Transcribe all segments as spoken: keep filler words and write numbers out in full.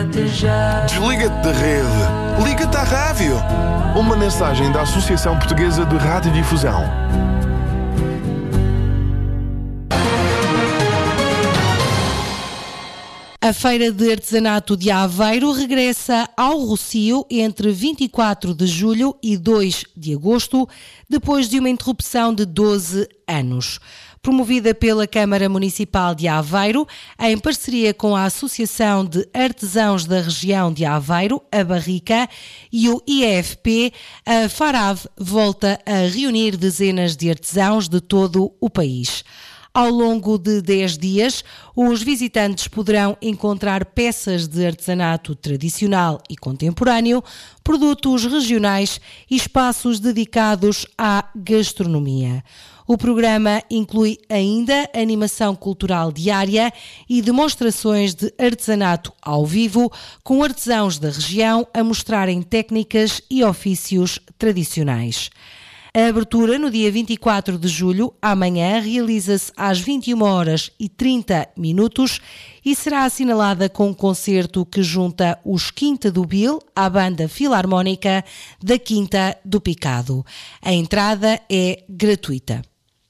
Desliga-te da rede. Liga-te à rádio. Uma mensagem da Associação Portuguesa de Radiodifusão. A Feira de Artesanato de Aveiro regressa ao Rossio entre vinte e quatro de julho e dois de agosto, depois de uma interrupção de doze anos. Promovida pela Câmara Municipal de Aveiro, em parceria com a Associação de Artesãos da Região de Aveiro, a Barrica, e o I F P, a FARAV volta a reunir dezenas de artesãos de todo o país. Ao longo de dez dias, os visitantes poderão encontrar peças de artesanato tradicional e contemporâneo, produtos regionais e espaços dedicados à gastronomia. O programa inclui ainda animação cultural diária e demonstrações de artesanato ao vivo, com artesãos da região a mostrarem técnicas e ofícios tradicionais. A abertura, no dia vinte e quatro de julho, amanhã, realiza-se às vinte e uma horas e trinta minutos e será assinalada com um concerto que junta os Quinta do Bil à Banda Filarmónica da Quinta do Picado. A entrada é gratuita.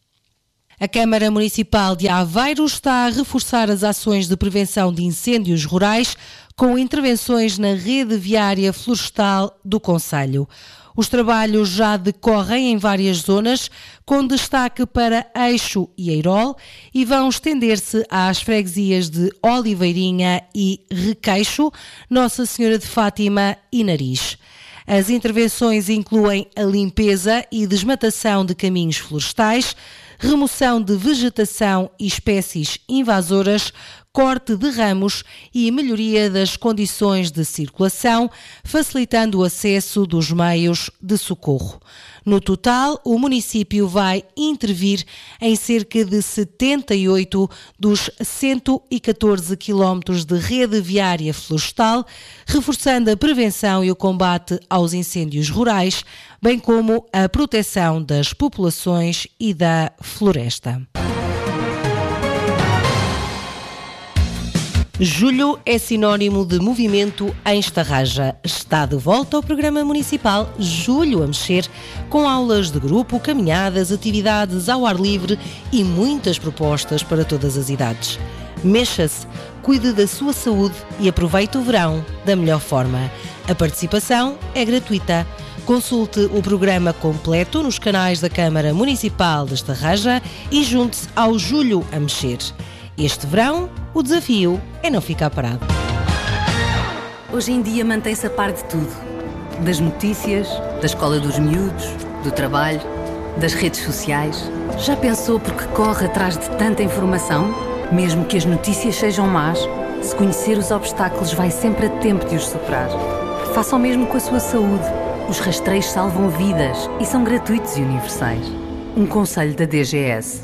A Câmara Municipal de Aveiro está a reforçar as ações de prevenção de incêndios rurais com intervenções na rede viária florestal do concelho. Os trabalhos já decorrem em várias zonas, com destaque para Eixo e Eirol, e vão estender-se às freguesias de Oliveirinha e Requeixo, Nossa Senhora de Fátima e Nariz. As intervenções incluem a limpeza e desmatação de caminhos florestais, remoção de vegetação e espécies invasoras, corte de ramos e melhoria das condições de circulação, facilitando o acesso dos meios de socorro. No total, o município vai intervir em cerca de setenta e oito dos cento e catorze quilómetros de rede viária florestal, reforçando a prevenção e o combate aos incêndios rurais, bem como a proteção das populações e da floresta. Julho é sinónimo de movimento em Estarraja. Está de volta ao programa municipal Julho a Mexer, com aulas de grupo, caminhadas, atividades ao ar livre e muitas propostas para todas as idades. Mexa-se, cuide da sua saúde e aproveite o verão da melhor forma. A participação é gratuita. Consulte o programa completo nos canais da Câmara Municipal de Estarraja e junte-se ao Julho a Mexer. Este verão, o desafio é não ficar parado. Hoje em dia mantém-se a par de tudo. Das notícias, da escola dos miúdos, do trabalho, das redes sociais. Já pensou porque corre atrás de tanta informação? Mesmo que as notícias sejam más, se conhecer os obstáculos vai sempre a tempo de os superar. Faça o mesmo com a sua saúde. Os rastreios salvam vidas e são gratuitos e universais. Um conselho da D G S.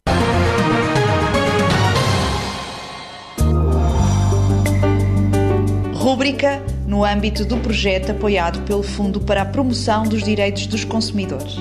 Rúbrica no âmbito do projeto apoiado pelo Fundo para a Promoção dos Direitos dos Consumidores.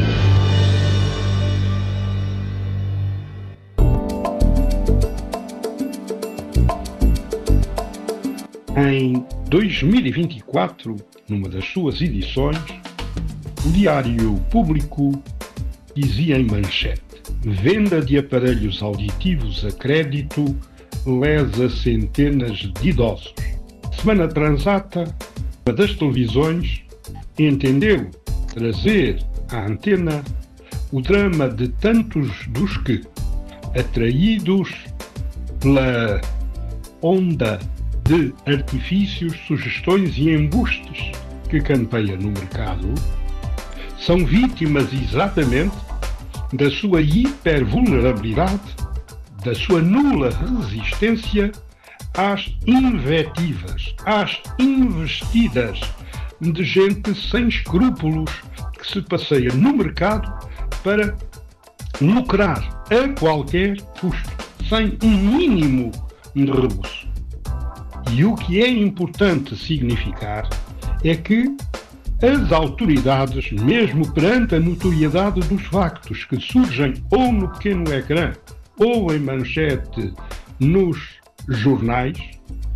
Em dois mil e vinte e quatro, numa das suas edições, o Diário Público dizia em manchete: venda de aparelhos auditivos a crédito lesa centenas de idosos. Semana Transata, uma das televisões, entendeu trazer à antena o drama de tantos dos que, atraídos pela onda de artifícios, sugestões e embustes que campeia no mercado, são vítimas exatamente da sua hipervulnerabilidade, da sua nula resistência às invectivas, às investidas de gente sem escrúpulos que se passeia no mercado para lucrar a qualquer custo, sem um mínimo de rebuço. E o que é importante significar é que as autoridades, mesmo perante a notoriedade dos factos que surgem ou no pequeno ecrã ou em manchete nos jornais,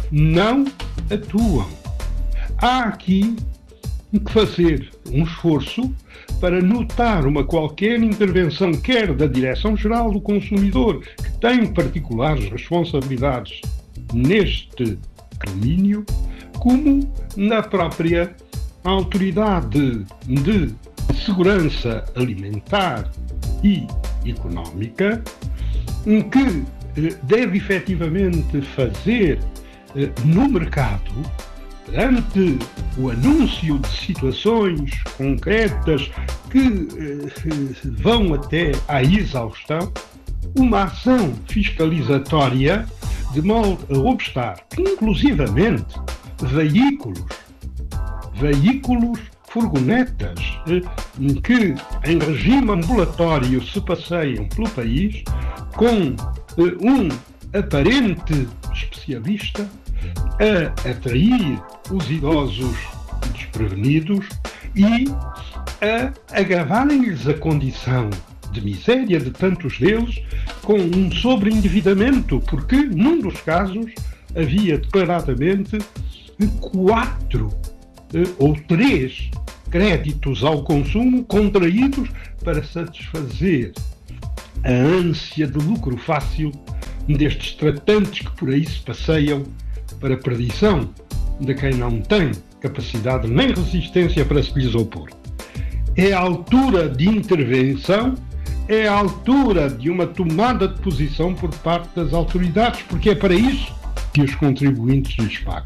não atuam. Há aqui que fazer um esforço para notar uma qualquer intervenção, quer da Direção-Geral do Consumidor, que tem particulares responsabilidades neste domínio, como na própria Autoridade de Segurança Alimentar e Económica, que deve efetivamente fazer no mercado, perante o anúncio de situações concretas que eh, vão até à exaustão, uma ação fiscalizatória de modo a obstar que, inclusivamente, veículos, veículos, furgonetas, eh, que em regime ambulatório se passeiam pelo país, com eh, um aparente especialista, a atrair os idosos desprevenidos e a agravarem-lhes a condição de miséria de tantos deles com um sobreendividamento, porque num dos casos havia declaradamente quatro ou três créditos ao consumo contraídos para satisfazer a ânsia de lucro fácil destes tratantes que por aí se passeiam para a perdição de quem não tem capacidade nem resistência para se lhes opor. É a altura de intervenção, é a altura de uma tomada de posição por parte das autoridades, porque é para isso que os contribuintes lhes pagam.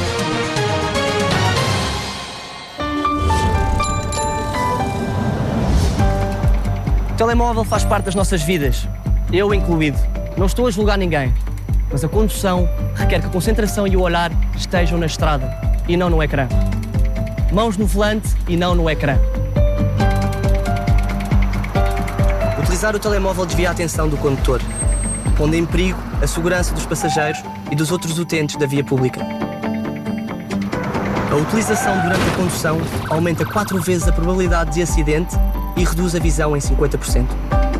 O telemóvel faz parte das nossas vidas, eu incluído. Não estou a julgar ninguém, mas a condução requer que a concentração e o olhar estejam na estrada e não no ecrã. Mãos no volante e não no ecrã. Utilizar o telemóvel desvia a atenção do condutor, pondo em perigo a segurança dos passageiros e dos outros utentes da via pública. A utilização durante a condução aumenta quatro vezes a probabilidade de acidente e reduz a visão em cinquenta por cento.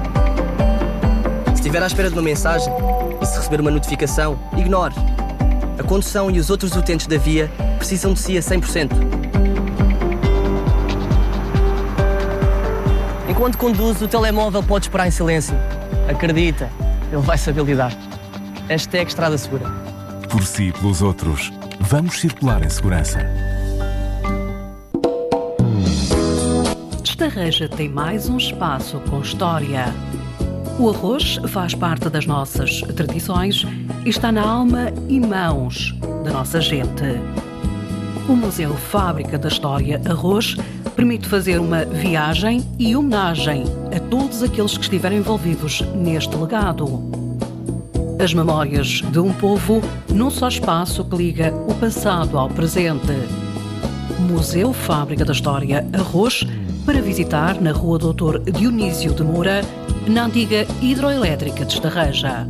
Se estiver à espera de uma mensagem e se receber uma notificação, ignore. A condução e os outros utentes da via precisam de si a cem por cento. Enquanto conduz, o telemóvel pode esperar em silêncio. Acredita, ele vai saber lidar. Hashtag Estrada Segura. Por si e pelos outros, vamos circular em segurança. Estarreja tem mais um espaço com história. O arroz faz parte das nossas tradições e está na alma e mãos da nossa gente. O Museu Fábrica da História Arroz permite fazer uma viagem e homenagem a todos aqueles que estiveram envolvidos neste legado. As memórias de um povo num só espaço que liga o passado ao presente. Museu Fábrica da História Arroz, para visitar na Rua doutor Dionísio de Moura, na antiga hidroelétrica de Estarreja.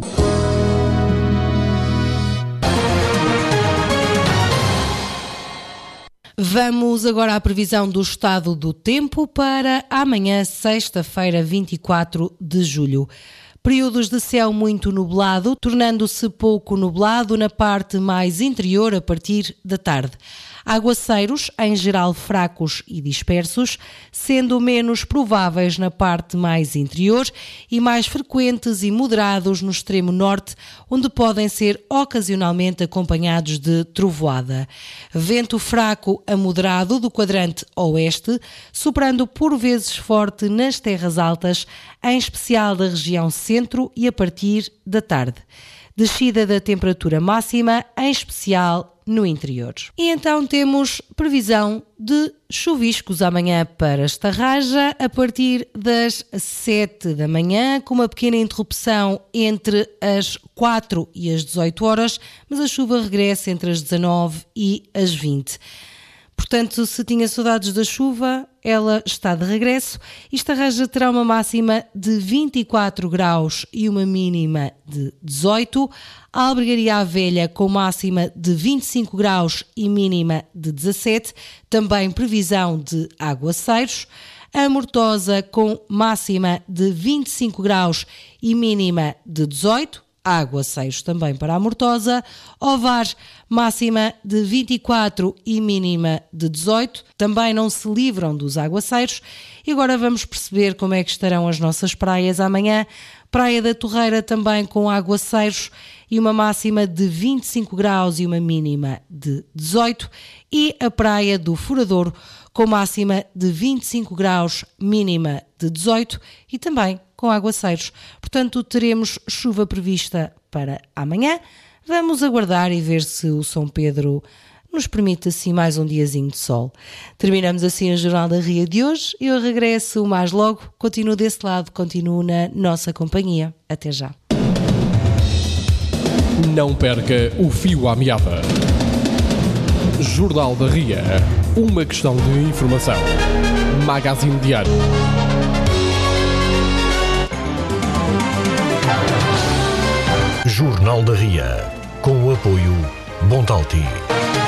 Vamos agora à previsão do estado do tempo para amanhã, sexta-feira, vinte e quatro de julho. Períodos de céu muito nublado, tornando-se pouco nublado na parte mais interior a partir da tarde. Aguaceiros, em geral fracos e dispersos, sendo menos prováveis na parte mais interior e mais frequentes e moderados no extremo norte, onde podem ser ocasionalmente acompanhados de trovoada. Vento fraco a moderado do quadrante oeste, soprando por vezes forte nas terras altas, em especial da região centro e a partir da tarde. Descida da temperatura máxima, em especial no interior. E então temos previsão de chuviscos amanhã para Estarreja a partir das sete da manhã, com uma pequena interrupção entre as quatro e as dezoito horas, mas a chuva regressa entre as dezanove e as vinte. Portanto, se tinha saudades da chuva, ela está de regresso e Estarreja terá uma máxima de vinte e quatro graus e uma mínima de dezoito. A Albergaria à Velha com máxima de vinte e cinco graus e mínima de dezassete. Também previsão de aguaceiros. A Mortosa com máxima de vinte e cinco graus e mínima de dezoito. aguaceiros também para a Mortosa. Ovar, máxima de vinte e quatro e mínima de dezoito. Também não se livram dos aguaceiros. E agora vamos perceber como é que estarão as nossas praias amanhã. Praia da Torreira também com aguaceiros e uma máxima de vinte e cinco graus e uma mínima de dezoito. E a Praia do Furadouro com máxima de vinte e cinco graus, mínima de dezoito e também com aguaceiros. Portanto, teremos chuva prevista para amanhã. Vamos aguardar e ver se o São Pedro nos permite assim mais um diazinho de sol. Terminamos assim o Jornal da Ria de hoje. Eu regresso mais logo. Continuo desse lado, continuo na nossa companhia. Até já. Não perca o fio à meada. Jornal da Ria. Uma questão de informação. Magazine Diário. Jornal da Ria. Com o apoio Montalti.